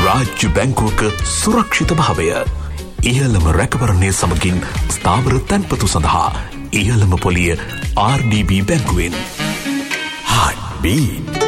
රාජ්‍ය බැංකුවක සුරක්ෂිත භාවය. ඉහළම රැකවරණය සමගින් ස්ථාවර තැන්පතු සඳහා ඉහළම පොලිය RDB බැංකුවෙන්. Heartbeat.